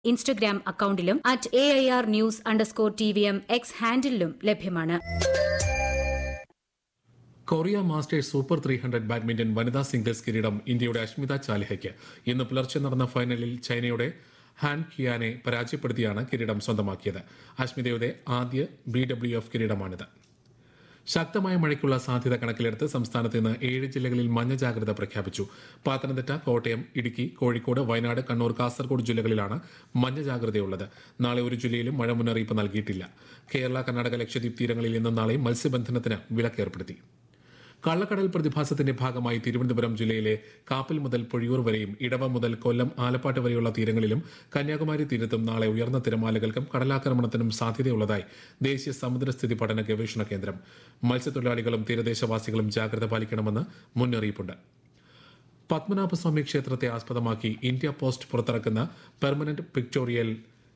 Instagram അക്കൌണ്ടിലും @AIRnews_TVM X ഹാൻഡിലും ലഭ്യമാണ്. കൊറിയ മാസ്റ്റേഴ്സ് സൂപ്പർ 300 ബാഡ്മിന്റൺ വനിതാ സിംഗിൾസ് കിരീടം ഇന്ത്യയുടെ അഷ്മിത ചാലിഹയ്ക്ക്. ഇന്ന് പുലർച്ചെ നടന്ന ഫൈനലിൽ ചൈനയുടെ ഹാൻ കിയാനെ പരാജയപ്പെടുത്തിയാണ് കിരീടം സ്വന്തമാക്കിയത്. അഷ്മിതയുടെ ആദ്യ BWF കിരീടമാണിത്. ശക്തമായ മഴയ്ക്കുള്ള സാധ്യത കണക്കിലെടുത്ത് സംസ്ഥാനത്ത് ഇന്ന് 7 ജില്ലകളിൽ മഞ്ഞ ജാഗ്രത പ്രഖ്യാപിച്ചു. പത്തനംതിട്ട, കോട്ടയം, ഇടുക്കി, കോഴിക്കോട്, വയനാട്, കണ്ണൂർ, കാസർഗോഡ് ജില്ലകളിലാണ് മഞ്ഞ ജാഗ്രതയുള്ളത്. നാളെ ഒരു ജില്ലയിലും മഴ മുന്നറിയിപ്പ് നൽകിയിട്ടില്ല. കേരള, കർണാടക, ലക്ഷദ്വീപ് തീരങ്ങളിൽ ഇന്നും നാളെയും മത്സ്യബന്ധനത്തിന് വിലക്കേർപ്പെടുത്തി. കള്ളക്കടൽ പ്രതിഭാസത്തിന്റെ ഭാഗമായി തിരുവനന്തപുരം ജില്ലയിലെ കാപ്പൽ മുതൽ പൊഴിയൂർ വരെയും ഇടവ മുതൽ കൊല്ലം, ആലപ്പാട്ട് വരെയുള്ള തീരങ്ങളിലും കന്യാകുമാരി തീരത്തും നാളെ ഉയർന്ന തിരമാലകൾക്കും കടലാക്രമണത്തിനും സാധ്യതയുള്ളതായി ദേശീയ സമുദ്രസ്ഥിതി പഠന ഗവേഷണ കേന്ദ്രം. മത്സ്യത്തൊഴിലാളികളും തീരദേശവാസികളും ജാഗ്രത പാലിക്കണമെന്ന് മുന്നറിയിപ്പുണ്ട്. പത്മനാഭസ്വാമി ക്ഷേത്രത്തെ ആസ്പദമാക്കി ഇന്ത്യ പോസ്റ്റ് പുറത്തിറക്കുന്ന permanent pictorial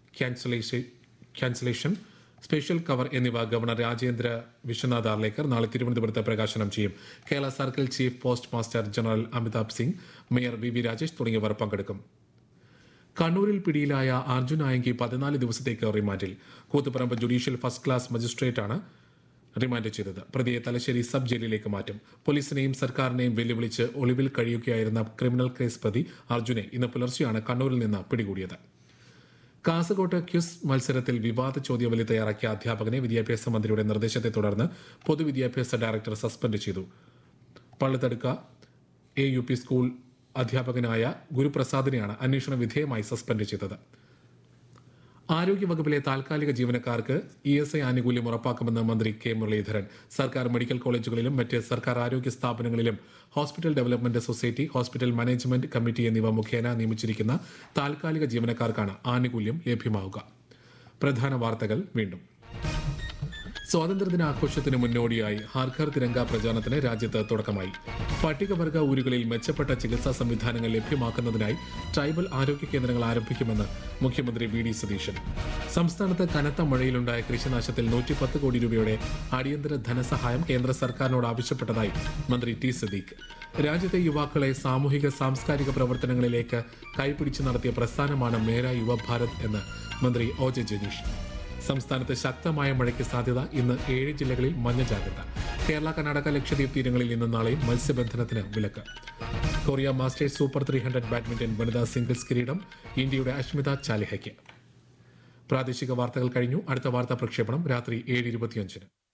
cancellation, special cover എന്നിവ ഗവർണർ രാജേന്ദ്ര വിശ്വനാഥ് ആർലേക്കർ നാളെ തിരുവനന്തപുരത്ത് പ്രകാശനം ചെയ്യും. Kerala circle chief post master general Amitabh Singh, mayor VV Rajesh തുടങ്ങിയവർ പങ്കെടുക്കും. കണ്ണൂരിൽ പിടിയിലായ അർജുൻ ആയങ്കി 14 ദിവസത്തേക്ക് റിമാൻഡിൽ. Koothuparamba judicial first class മജിസ്ട്രേറ്റാണ് remand ചെയ്തത്. പ്രതിയെ തലശ്ശേരി സബ് ജയിലിലേക്ക് മാറ്റും. പോലീസിനെയും സർക്കാരിനെയും വെല്ലുവിളിച്ച് ഒളിവിൽ കഴിയുകയായിരുന്ന ക്രിമിനൽ കേസ് പ്രതി അർജുനെ ഇന്ന് പുലർച്ചെയാണ് കണ്ണൂരിൽ നിന്ന് പിടികൂടിയത്. കാസർകോട്ട് ക്വിസ് മത്സരത്തിൽ വിവാദ ചോദ്യാവലി തയ്യാറാക്കിയ അധ്യാപകനെ വിദ്യാഭ്യാസ മന്ത്രിയുടെ നിർദ്ദേശത്തെ തുടർന്ന് പൊതുവിദ്യാഭ്യാസ ഡയറക്ടർ സസ്പെൻഡ് ചെയ്തു. പള്ളിത്തടുക്ക AUP സ്കൂൾ അധ്യാപകനായ ഗുരുപ്രസാദിനെയാണ് അന്വേഷണ വിധേയമായി സസ്പെൻഡ് ചെയ്തത്. ആരോഗ്യവകുപ്പിലെ താൽക്കാലിക ജീവനക്കാർക്ക് ESI ആനുകൂല്യം ഉറപ്പാക്കുമെന്ന് മന്ത്രി K മുരളീധരൻ. സർക്കാർ മെഡിക്കൽ കോളേജുകളിലും മറ്റ് സർക്കാർ ആരോഗ്യ സ്ഥാപനങ്ങളിലും hospital development society, hospital management committee എന്നിവ മുഖേന നിയമിച്ചിരിക്കുന്ന താൽക്കാലിക ജീവനക്കാർക്കാണ് ആനുകൂല്യം ലഭ്യമാവുക. പ്രധാന വാർത്തകൾ വീണ്ടും. സ്വാതന്ത്ര്യദിനാഘോഷത്തിന് മുന്നോടിയായി ഹർ ഘർ തിരങ്ക പ്രചാരണത്തിന് രാജ്യത്ത് തുടക്കമായി. പട്ടികവർഗ ഊരുകളിൽ മെച്ചപ്പെട്ട ചികിത്സാ സംവിധാനങ്ങൾ ലഭ്യമാക്കുന്നതിനായി ട്രൈബൽ ആരോഗ്യ കേന്ദ്രങ്ങൾ ആരംഭിക്കുമെന്ന് മുഖ്യമന്ത്രി VD സതീശൻ. സംസ്ഥാനത്ത് കനത്ത മഴയിലുണ്ടായ കൃഷിനാശത്തിൽ 110 കോടി രൂപയുടെ അടിയന്തര ധനസഹായം കേന്ദ്ര സർക്കാരിനോട് ആവശ്യപ്പെട്ടതായി മന്ത്രി T സദീഖ്. രാജ്യത്തെ യുവാക്കളെ സാമൂഹിക സാംസ്കാരിക പ്രവർത്തനങ്ങളിലേക്ക് കൈപിടിച്ച് നടത്തിയ പ്രസ്ഥാനമാണ് മേര യുവഭാരത് എന്ന് മന്ത്രി OJ ജനീഷ്. സംസ്ഥാനത്ത് ശക്തമായ മഴയ്ക്ക് സാധ്യത. ഇന്ന് 7 ജില്ലകളിൽ മഞ്ഞ ജാഗ്രത. കേരള, കർണാടക, ലക്ഷദ്വീപ് തീരങ്ങളിൽ ഇന്നും നാളെയും മത്സ്യബന്ധനത്തിന് വിലക്ക്. കൊറിയ മാസ്റ്റേഴ്സ് സൂപ്പർ 300 ബാഡ്മിന്റൺ വനിതാ സിംഗിൾസ് കിരീടം ഇന്ത്യയുടെ അഷ്മിത ചാലിഹയ്ക്ക്. പ്രാദേശിക വാർത്തകൾ കഴിഞ്ഞു. അടുത്ത വാർത്താ പ്രക്ഷേപണം രാത്രി 7:25.